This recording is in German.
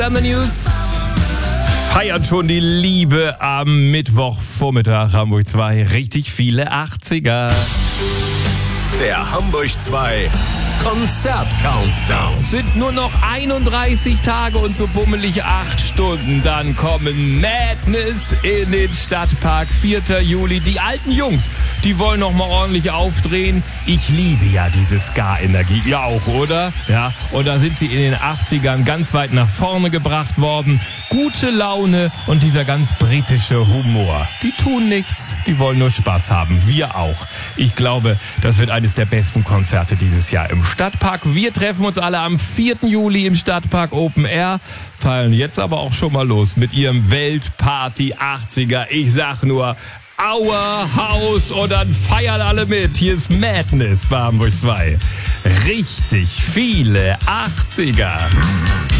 Dann die News. Feiert schon die Liebe am Mittwochvormittag. Hamburg 2, richtig viele 80er. Der Hamburg 2 Konzert-Countdown. Sind nur noch 31 Tage und so bummelig 8 Stunden. Dann kommen Madness in den Stadtpark, 4. Juli. Die alten Jungs, die wollen noch mal ordentlich aufdrehen. Ich liebe ja diese Ska-Energie. Ihr auch, oder? Ja, und da sind sie in den 80ern ganz weit nach vorne gebracht worden. Gute Laune und dieser ganz britische Humor. Die tun nichts, die wollen nur Spaß haben. Wir auch. Ich glaube, das wird eines der besten Konzerte dieses Jahr im Stadtpark. Wir treffen uns alle am 4. Juli im Stadtpark Open Air, fallen jetzt aber auch schon mal los mit ihrem Weltparty 80er. Ich sag nur Our House und dann feiern alle mit. Hier ist Madness bei Hamburg 2. Richtig viele 80er.